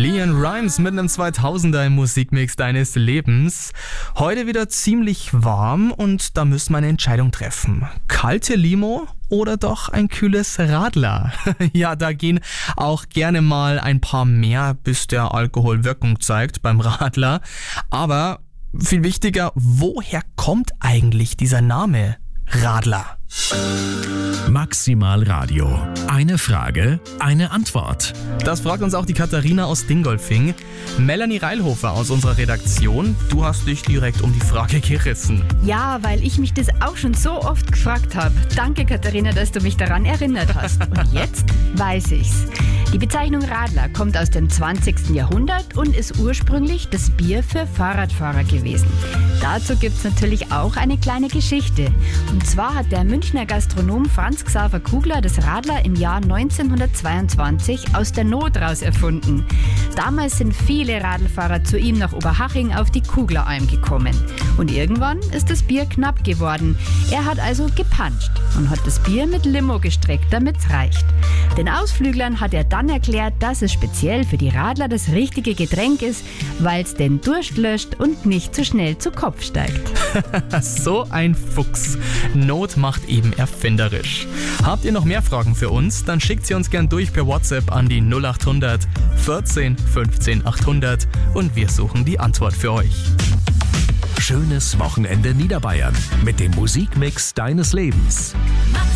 LeAnn Rimes mit einem 2000er im Musikmix deines Lebens. Heute wieder ziemlich warm und da müssen wir eine Entscheidung treffen. Kalte Limo oder doch ein kühles Radler? Ja, da gehen auch gerne mal ein paar mehr, bis der Alkohol Wirkung zeigt beim Radler. Aber viel wichtiger, woher kommt eigentlich dieser Name Radler? Maximal Radio. Eine Frage, eine Antwort. Das fragt uns auch die Katharina aus Dingolfing. Melanie Reilhofer aus unserer Redaktion, du hast dich direkt um die Frage gerissen. Ja, weil ich mich das auch schon so oft gefragt habe. Danke, Katharina, dass du mich daran erinnert hast. Und jetzt weiß ich's. Die Bezeichnung Radler kommt aus dem 20. Jahrhundert und ist ursprünglich das Bier für Fahrradfahrer gewesen. Dazu gibt's natürlich auch eine kleine Geschichte. Und zwar hat der Münchner Gastronom Franz Xaver Kugler das Radler im Jahr 1922 aus der Not raus erfunden. Damals sind viele Radlfahrer zu ihm nach Oberhaching auf die Kugleralm gekommen. Und irgendwann ist das Bier knapp geworden. Er hat also gepanscht und hat das Bier mit Limo gestreckt, damit's reicht. Den Ausflüglern hat er dann erklärt, dass es speziell für die Radler das richtige Getränk ist, weil es den Durst löscht und nicht zu schnell zu Kopf steigt. So ein Fuchs. Not macht eben erfinderisch. Habt ihr noch mehr Fragen für uns? Dann schickt sie uns gern durch per WhatsApp an die 0800 14 15 800 und wir suchen die Antwort für euch. Schönes Wochenende Niederbayern mit dem Musikmix deines Lebens.